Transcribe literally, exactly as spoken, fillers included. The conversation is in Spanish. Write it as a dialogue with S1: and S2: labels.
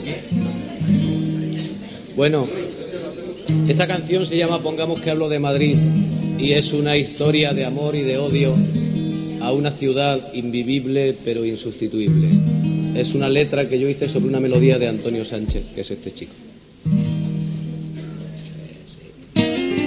S1: Bueno, esta canción se llama Pongamos que hablo de Madrid y es una historia de amor y de odio a una ciudad invivible pero insustituible. Es una letra que yo hice sobre una melodía de Antonio Sánchez, que es este chico.